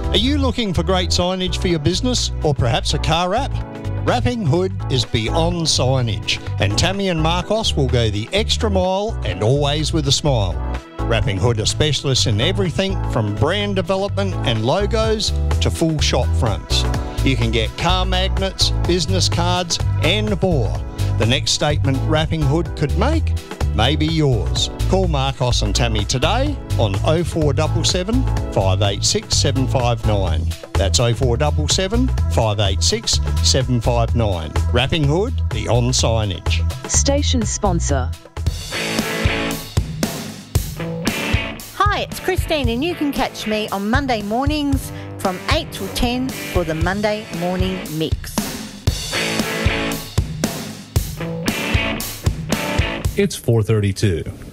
Are you looking for great signage for your business or perhaps a car wrap? Wrapping Hood is beyond signage, and Tammy and Marcos will go the extra mile and always with a smile. Wrapping Hood are specialists in everything from brand development and logos to full shop fronts. You can get car magnets, business cards and more. The next statement Wrapping Hood could make may be yours. Call Marcos and Tammy today on 0477 586 759. That's 0477 586 759. Wrapping Hood, beyond signage. Station sponsor. Hi, it's Christine and you can catch me on Monday mornings from 8 till 10 for the Monday Morning Mix. It's 4:32.